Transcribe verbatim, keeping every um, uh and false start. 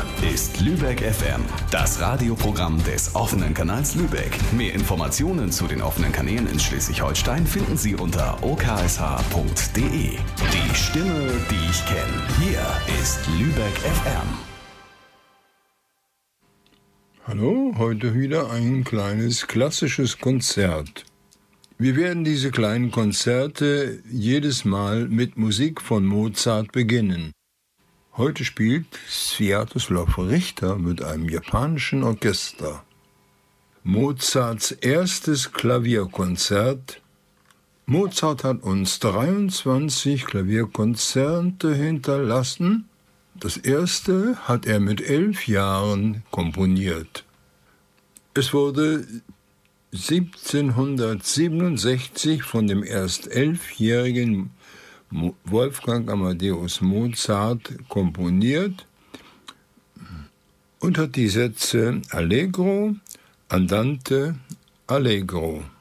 ist Lübeck F M, das Radioprogramm des offenen Kanals Lübeck. Mehr Informationen zu den offenen Kanälen in Schleswig-Holstein finden Sie unter o k s h punkt d e. Die Stimme, die ich kenne. Hier ist Lübeck F M. Hallo, heute wieder ein kleines klassisches Konzert. Wir werden diese kleinen Konzerte jedes Mal mit Musik von Mozart beginnen. Heute spielt Sviatoslav Richter mit einem japanischen Orchester. Mozarts erstes Klavierkonzert. Mozart hat uns dreiundzwanzig Klavierkonzerte hinterlassen. Das erste hat er mit elf Jahren komponiert. Es wurde siebzehnhundertsiebenundsechzig von dem erst elfjährigen Wolfgang Amadeus Mozart komponiert und hat die Sätze Allegro, Andante, Allegro.